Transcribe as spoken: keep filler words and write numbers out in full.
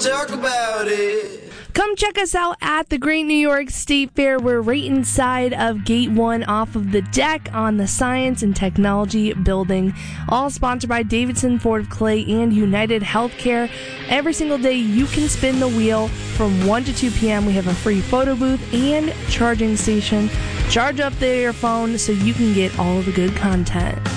talk about it. Come check us out at the Great New York State Fair. We're right inside of Gate one off of the deck on the Science and Technology building. All sponsored by Davidson Ford of Clay and United Healthcare. Every single day you can spin the wheel from one to two p.m. We have a free photo booth and charging station. Charge up their phone so you can get all of the good content.